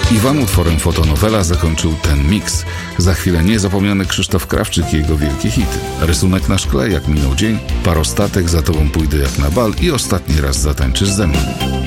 Iwan utworem Fotonowela zakończył ten miks. Za chwilę niezapomniany Krzysztof Krawczyk i jego wielkie hity. Rysunek na szkle, jak minął dzień, Parostatek, Za tobą pójdę jak na bal i Ostatni raz zatańczysz ze mną.